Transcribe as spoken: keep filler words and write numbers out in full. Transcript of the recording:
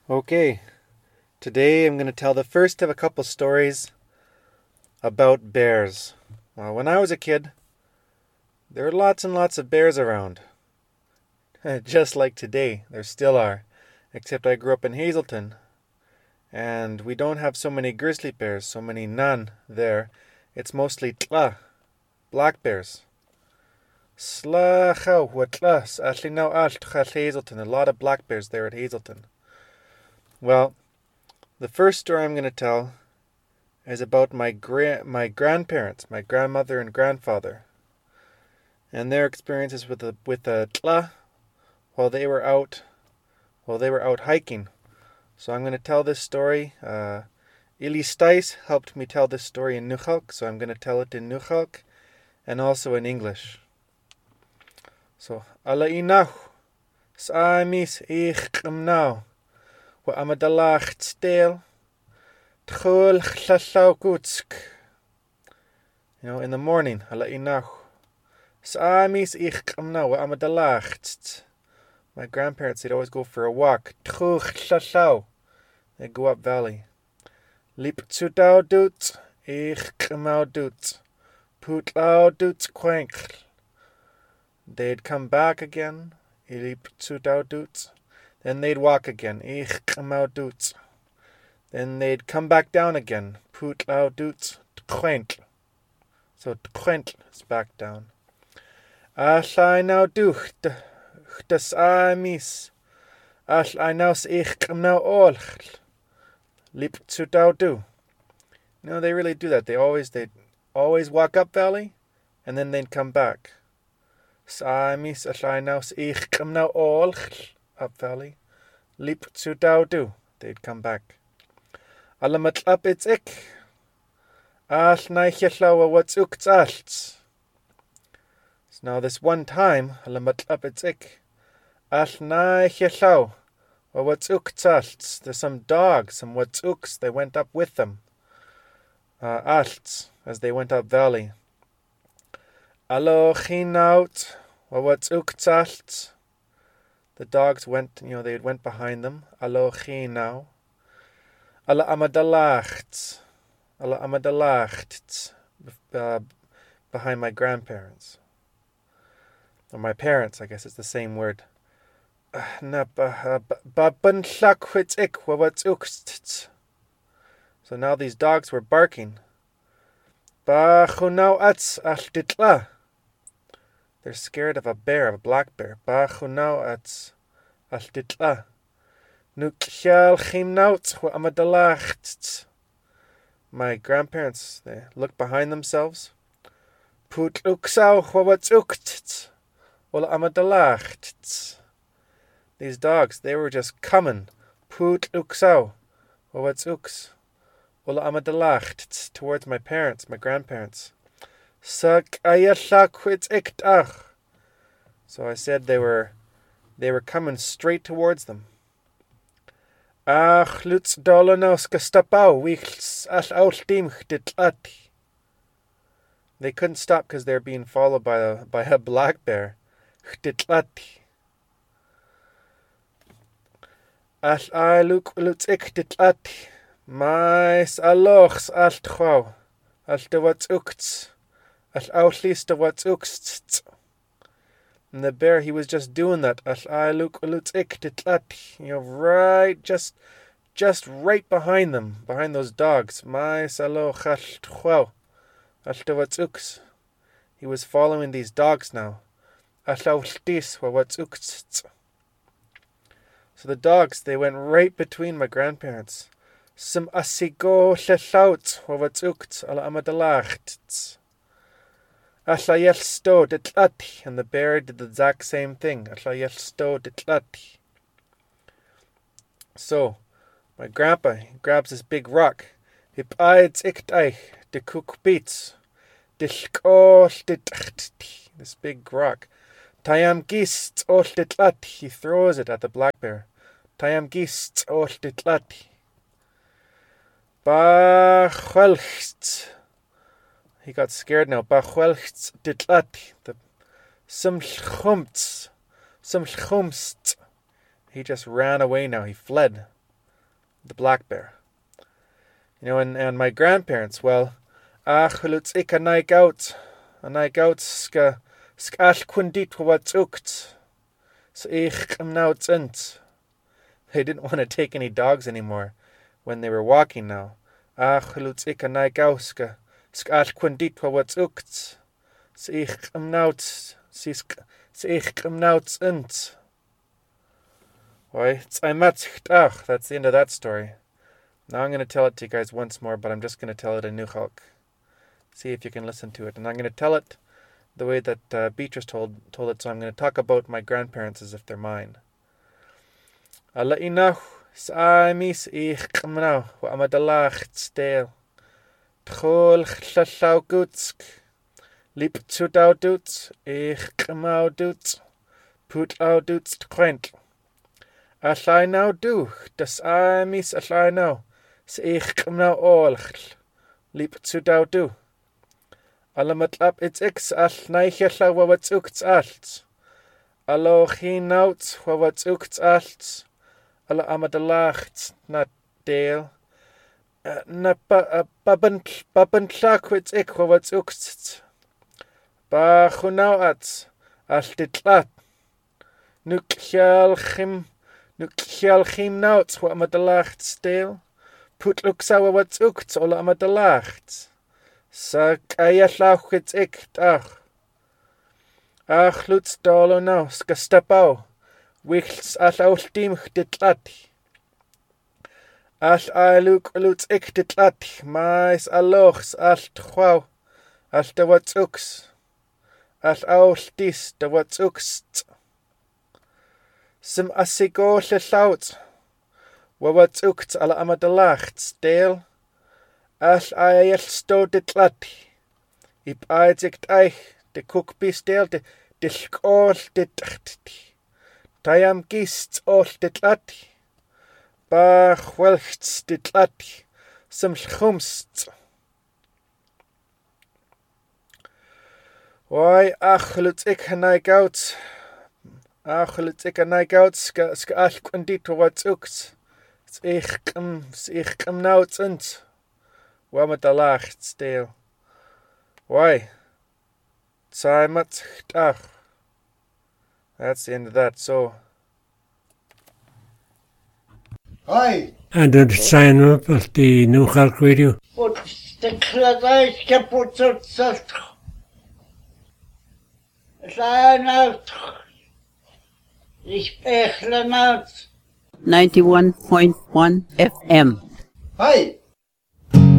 Okay, today I'm going to tell the first of a couple stories about bears. Well, when I was a kid, there were lots and lots of bears around. Just like today, there still are. Except I grew up in Hazelton, and we don't have so many grizzly bears, so many none there. It's mostly tla, black bears. Slachow, watlas, actually now alt Hazelton, a lot of black bears there at Hazelton. Well, the first story I'm going to tell is about my gra- my grandparents, my grandmother and grandfather, and their experiences with the with the tla while they were out while they were out hiking. So I'm going to tell this story. Uh, Ili Stice helped me tell this story in Nukhalk, so I'm going to tell it in Nukhalk and also in English. So Alla inach saamis ich now. Wa amadalach stel tchol chlasau gutsk. You know, in the morning, Alla inach saamis ich now wa amadalach. My grandparents, they'd always go for a walk. Tchol chlasau. They'd go up valley. Lip tsudau doot ich mau doot. Putlau doot quankl. They'd come back again. Lip tsudau doot. Then they'd walk again. Ich mau doot. Then they'd come back down again. Put lau doot. Tquent. So tquent is back down. Ach I now do. Das I mis. Ach I now ich now all. Lip to dau do. No, they really do that. They always they always walk up valley, and then they'd come back. Sa mis ach I now ich now all. Up valley. Leap to dow do. They'd come back. Alamat up it's ik. Al naichellawa what's ukt alt. So now this one time, alamat up it's ik. Al naichellaw. What's ukt alt. There's some dogs, some what's uks. They went up with them. Uh, alt, as they went up valley. Alo chinaut. What's ukt alt. The dogs went, you know, they went behind them. Alo now. Ala amadalacht. Ala amadalacht. Uh, behind my grandparents. Or my parents, I guess it's the same word. So now these dogs were barking. They're scared of a bear, of a black bear. Bachunau at altitla. Nukhal chimnaut wa amadalacht. My grandparents, they looked behind themselves. Put uksau wa what's ukt. Wala amadalacht. These dogs, they were just coming. Put uksau wa what's uks. Wala amadalacht. Towards my parents, my grandparents. So I said they were they were coming straight towards them. They couldn't stop because they're being followed by a by a black bear. Mais alochs altchau. Altewats ukts. And the bear, he was just doing that. You know, right, just, just right behind them, behind those dogs. He was following these dogs now. So the dogs, they went right between my grandparents. Some asigo lelaut wawatsukts ala amadalacht. And the bear did the exact same thing. So, my grandpa, he grabs this big rock. He bides iktai, de cook beats. This big rock. Tayam gist oltitlat. He throws it at the black bear. Tayam gist oltitlat. Bachwelcht. He got scared now. Bachwelcht ditlat. The some chumts. Some chumst. He just ran away now. He fled. the black bear. You know, and, and my grandparents, well, ach luts ik a naik out, a naik out ska skal kundit wat ukt, so ich am now int. They didn't want to take any dogs anymore when they were walking now. Ach luts ik a naik out ska skal kundit wat ukt, so ich am now so ich am now int. Why, it's I ach, that's the end of that story. Now I'm going to tell it to you guys once more, but I'm just going to tell it in Nuchalk. See if you can listen to it. And I'm going to tell it the way that uh, Beatrice told told it, so I'm going to talk about my grandparents as if they're mine. Alla inach, sa'amis ich kamnau, wa amadalach stel. Tchol chlallau gutsk. Lip tsudau duts, ich kamau duts. Put au duts tkwent. Allai now do, das amis allai now. Se ich kamnau olchl. Lip tsudau do. Allamatlap it's ix all naichella wa wat ukts alt. Allo chi nauts wa wat ukts alt. Alla amadalacht na deel. Na babantla kwits ik wa wat ukts. Ba chunau at. All ditlat. Nuk chial chim. Nuk chial chim nauts wa amadalacht steel. Put luksa wa wat ukts alla amadalacht. Sa kaya lauchits ik ach. Ach luts dolo now, ska stapau. Wichls all aultim dit lati. All aluk luts ik dit lati. Mais alochs all tchwau. All de wat uks. All aultis de wat uks. Sim asigo le laut. Wa wat uks alla amadalacht deel. All ayel sto dit lati. Ip aizikt eich, de kukbis deel, de dilk all dit achti. Tayam gist all dit lati. Bach welchts dit lati. Sim chumst. Why ach luts ik hanai gouts. Ach luts ik hanai gouts, ska ska all kwandit wat uks. Ich kam, ich kam nauts int. Wama da lacht steel. Why? Tsai mat ach. That's the end of that, so. Hi. And the sign up of the Nuchalk Radio. But the kladai kaput zat. Sign out. Ich bechlen out. ninety-one point one F M. Hi.